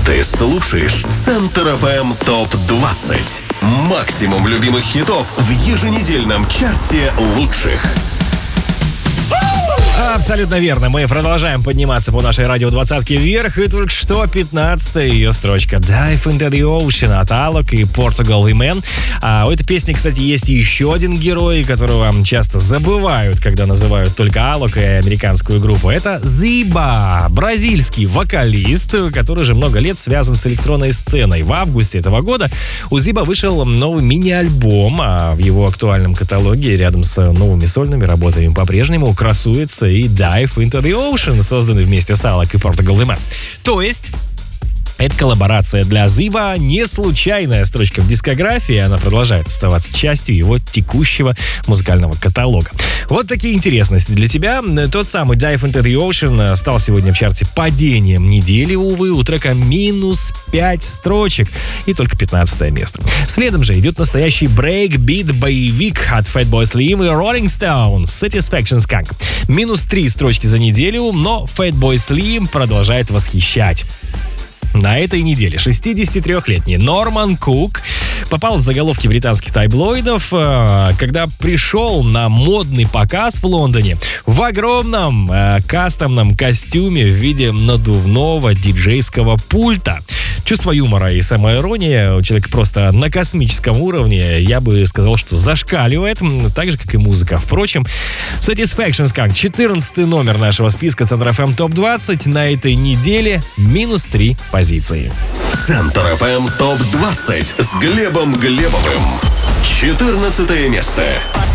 Ты слушаешь Центр ФМ ТОП-20. Максимум любимых хитов в еженедельном чарте лучших. Абсолютно верно. Мы продолжаем подниматься по нашей радио-двадцатке вверх. И только что 15-я ее строчка. Dive into the Ocean от Alok и Portugal the Man. А у этой песни, кстати, есть еще один герой, которого часто забывают, когда называют только Alok и американскую группу. Это Зиба, бразильский вокалист, который же много лет связан с электронной сценой. В августе этого года у Зиба вышел новый мини-альбом, а в его актуальном каталоге рядом с новыми сольными работами по-прежнему красуется и Dive into the Ocean, созданный вместе с Alok и Portugal the Man. То есть эта коллаборация для Зиба не случайная строчка в дискографии, она продолжает оставаться частью его текущего музыкального каталога. Вот такие интересности для тебя. Тот самый Dive into the Ocean стал сегодня в чарте падением недели, увы, у трека минус 5 строчек и только 15 место. Следом же идет настоящий брейк-бит-боевик от Fatboy Slim и Rolling Stones Satisfaction Skunk. Минус 3 строчки за неделю, но Fatboy Slim продолжает восхищать. На этой неделе 63-летний Норман Кук попал в заголовки британских таблоидов, когда пришел на модный показ в Лондоне в огромном кастомном костюме в виде надувного диджейского пульта. Чувство юмора и самоирония у человека просто на космическом уровне. Я бы сказал, что зашкаливает, так же, как и музыка. Впрочем, Satisfaction Skunk, 14 номер нашего списка Центр ФМ ТОП-20. На этой неделе минус 3 позиции. Центр ФМ ТОП-20 с Глебом Глебовым. 14 место.